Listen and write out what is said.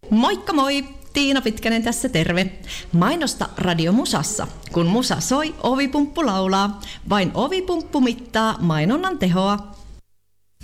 Moikka moi! Tiina Pitkänen tässä terve. Mainosta Radio Musassa. Kun musa soi, ovipumppu laulaa. Vain ovipumppu mittaa mainonnan tehoa.